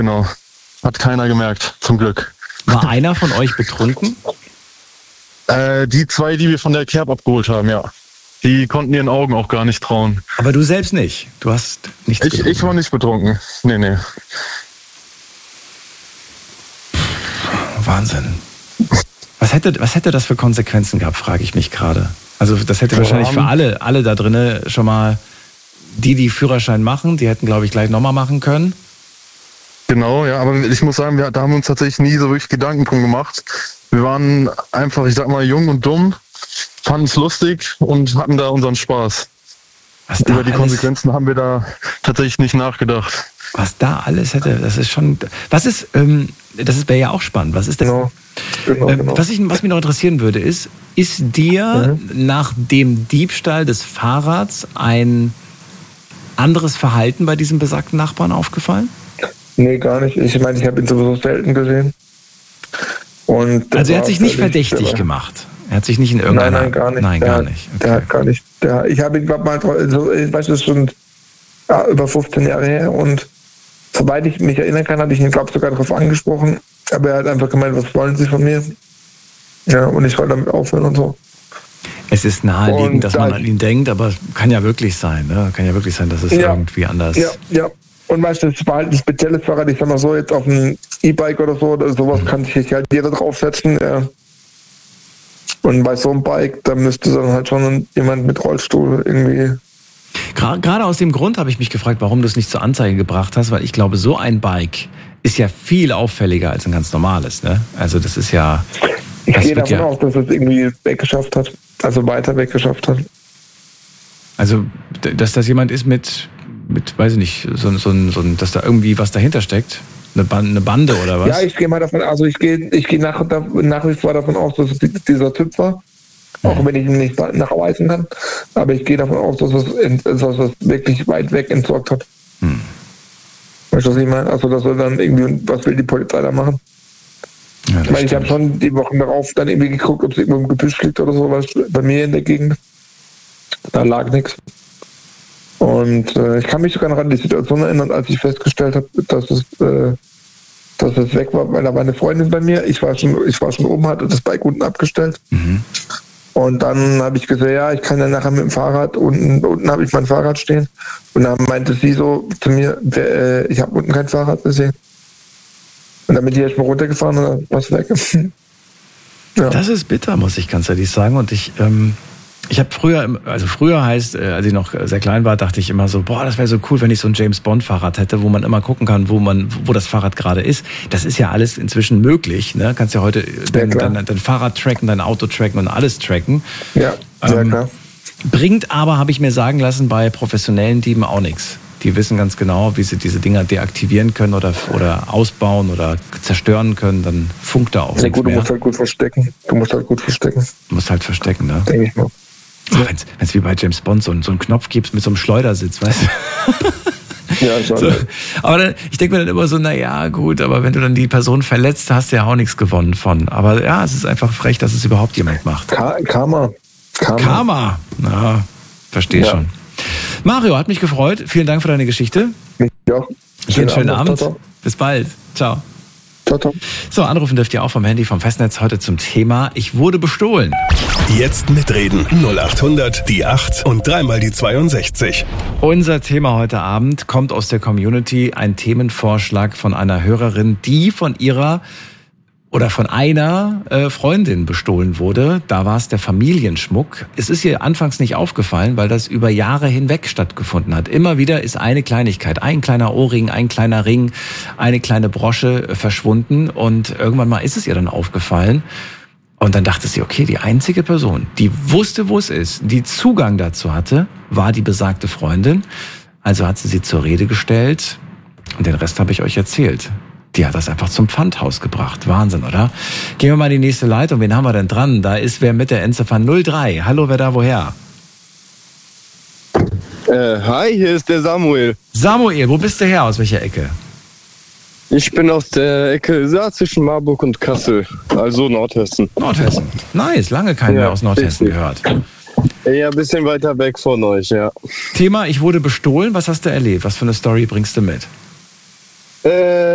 genau. Hat keiner gemerkt, zum Glück. War einer von euch betrunken? Die 2, die wir von der Kerb abgeholt haben, ja. Die konnten ihren Augen auch gar nicht trauen. Aber du selbst nicht? Du hast nichts getrunken? Ich war nicht betrunken. Nee. Wahnsinn. Was hätte das für Konsequenzen gehabt, frage ich mich gerade. Also das hätte wahrscheinlich für alle da drinnen schon mal, die Führerschein machen, die hätten, glaube ich, gleich nochmal machen können. Genau, ja, aber ich muss sagen, da haben wir uns tatsächlich nie so wirklich Gedanken drum gemacht. Wir waren einfach, ich sag mal, jung und dumm, fanden es lustig und hatten da unseren Spaß. Über die Konsequenzen haben wir da tatsächlich nicht nachgedacht. Was da alles hätte, das ist schon... das wäre ja auch spannend. Was ist denn... Genau. Was mich noch interessieren würde, ist dir nach dem Diebstahl des Fahrrads ein anderes Verhalten bei diesem besagten Nachbarn aufgefallen? Nee, gar nicht. Ich meine, ich habe ihn sowieso selten gesehen. Und also er hat sich nicht verdächtig gemacht? Er hat sich nicht in irgendeiner... Nein, gar nicht. Nein, gar nicht. Okay. Der hat gar nicht. Ich habe ihn, glaube mal, ich weiß, das ist schon über 15 Jahre her und soweit ich mich erinnern kann, hatte ich ihn, glaube ich, sogar darauf angesprochen. Aber er hat einfach gemeint, was wollen Sie von mir? Ja, und ich soll damit aufhören und so. Es ist naheliegend, dass man an ihn denkt, aber kann ja wirklich sein, ne? Kann ja wirklich sein, dass es irgendwie anders... Ja. Und weißt du, das war halt ein spezielles Fahrrad, ich sag mal so, jetzt auf einem E-Bike oder sowas kann sich halt jeder draufsetzen. Ja. Und bei so einem Bike, da müsste dann halt schon jemand mit Rollstuhl irgendwie... Gerade aus dem Grund habe ich mich gefragt, warum du es nicht zur Anzeige gebracht hast, weil ich glaube, so ein Bike ist ja viel auffälliger als ein ganz normales, ne? Also das ist ja... Ich gehe davon aus, dass es irgendwie weggeschafft hat, also weiter weggeschafft hat. Also, dass das jemand ist mit weiß ich nicht, dass da irgendwie was dahinter steckt? Eine Bande oder was? Ja, ich gehe mal davon, also ich gehe nach wie vor davon aus, dass es dieser Typ war. Auch wenn ich ihn nicht nachweisen kann. Aber ich gehe davon aus, dass es wirklich weit weg entsorgt hat. Weißt du, was ich meine? Also, dass er dann irgendwie, was will die Polizei da machen? Ja, ich meine, ich habe schon die Wochen darauf dann irgendwie geguckt, ob es irgendwo im Gebüsch liegt oder so, was bei mir in der Gegend. Da lag nichts. Und ich kann mich sogar noch an die Situation erinnern, als ich festgestellt habe, dass es weg war, weil da war eine Freundin bei mir. Ich war schon oben, hatte das Bike unten abgestellt. Und dann habe ich gesagt, ja, ich kann ja nachher mit dem Fahrrad, unten habe ich mein Fahrrad stehen. Und dann meinte sie so zu mir, ich habe unten kein Fahrrad gesehen. Und dann bin ich erst mal runtergefahren und dann war es weg. Ja. Das ist bitter, muss ich ganz ehrlich sagen. Und ich habe früher heißt, als ich noch sehr klein war, dachte ich immer so, das wäre so cool, wenn ich so ein James-Bond-Fahrrad hätte, wo man immer gucken kann, wo das Fahrrad gerade ist. Das ist ja alles inzwischen möglich, ne? Kannst ja heute dein Fahrrad tracken, dein Auto tracken und alles tracken. Ja, sehr klar. Bringt aber, habe ich mir sagen lassen, bei professionellen Dieben auch nichts. Die wissen ganz genau, wie sie diese Dinger deaktivieren können oder ausbauen oder zerstören können, dann funkt da auch nichts mehr. Du musst halt gut verstecken. Du musst halt verstecken, ne? Denke ich mal. Wenn es wie bei James Bond so einen Knopf gibt mit so einem Schleudersitz, weißt du? Ja, schon. So. Aber ich denke mir dann immer so, naja, gut, aber wenn du dann die Person verletzt, hast du ja auch nichts gewonnen von. Aber ja, es ist einfach frech, dass es überhaupt jemand macht. Karma. Na, verstehe schon. Mario, hat mich gefreut. Vielen Dank für deine Geschichte. Ja. Schönen Abend. Ciao. Bis bald. Ciao. Ciao. So, anrufen dürft ihr auch vom Handy, vom Festnetz. Heute zum Thema: Ich wurde bestohlen. Jetzt mitreden. 0800 die 8 und dreimal die 62. Unser Thema heute Abend kommt aus der Community. Ein Themenvorschlag von einer Hörerin, die von einer Freundin bestohlen wurde. Da war es der Familienschmuck. Es ist ihr anfangs nicht aufgefallen, weil das über Jahre hinweg stattgefunden hat. Immer wieder ist eine Kleinigkeit, ein kleiner Ohrring, ein kleiner Ring, eine kleine Brosche verschwunden und irgendwann mal ist es ihr dann aufgefallen. Und dann dachte sie, okay, die einzige Person, die wusste, wo es ist, die Zugang dazu hatte, war die besagte Freundin. Also hat sie zur Rede gestellt und den Rest habe ich euch erzählt. Die hat das einfach zum Pfandhaus gebracht. Wahnsinn, oder? Gehen wir mal in die nächste Leitung. Wen haben wir denn dran? Da ist wer mit der Endziffer 03. Hallo, wer da woher? Hi, hier ist der Samuel. Samuel, wo bist du her? Aus welcher Ecke? Ich bin aus der Ecke zwischen Marburg und Kassel, also Nordhessen. Nordhessen, nice. Lange keinen mehr aus Nordhessen gehört. Ja, ein bisschen weiter weg von euch, ja. Thema, ich wurde bestohlen. Was hast du erlebt? Was für eine Story bringst du mit?